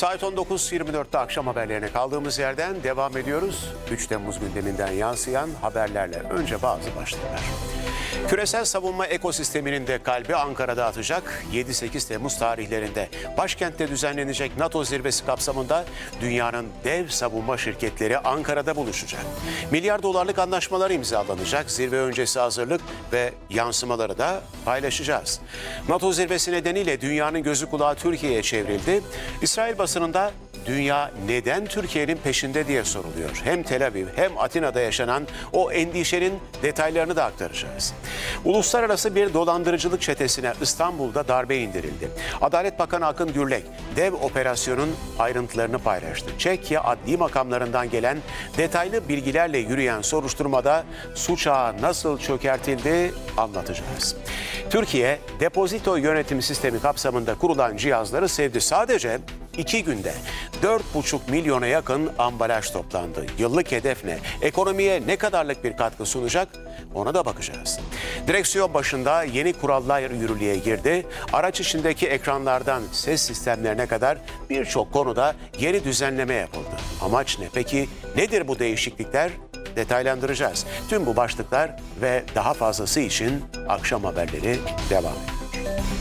Saat 19.24'te akşam haberlerine kaldığımız yerden devam ediyoruz. 3 Temmuz gündeminden yansıyan haberlerle önce bazı başlıklar. Küresel savunma ekosisteminin de kalbi Ankara'da atacak. 7-8 Temmuz tarihlerinde başkentte düzenlenecek NATO zirvesi kapsamında dünyanın dev savunma şirketleri Ankara'da buluşacak. Milyar dolarlık anlaşmalar imzalanacak. Zirve öncesi hazırlık ve yansımaları da paylaşacağız. NATO zirvesi nedeniyle dünyanın gözü kulağı Türkiye'ye çevrildi. İsrail basınında dünya neden Türkiye'nin peşinde diye soruluyor. Hem Tel Aviv hem Atina'da yaşanan o endişenin detaylarını da aktaracağız. Uluslararası bir dolandırıcılık çetesine İstanbul'da darbe indirildi. Adalet Bakanı Akın Gürlek dev operasyonun ayrıntılarını paylaştı. Çekya adli makamlarından gelen detaylı bilgilerle yürüyen soruşturmada suç ağı nasıl çökertildi anlatacağız. Türkiye depozito yönetim sistemi kapsamında kurulan cihazları sevdi. Sadece 2 günde 4,5 milyona yakın ambalaj toplandı. Yıllık hedef ne? Ekonomiye ne kadarlık bir katkı sunacak? Ona da bakacağız. Direksiyon başında yeni kurallar yürürlüğe girdi. Araç içindeki ekranlardan ses sistemlerine kadar birçok konuda yeni düzenleme yapıldı. Amaç ne? Peki nedir bu değişiklikler? Detaylandıracağız. Tüm bu başlıklar ve daha fazlası için akşam haberleri devam ediyor.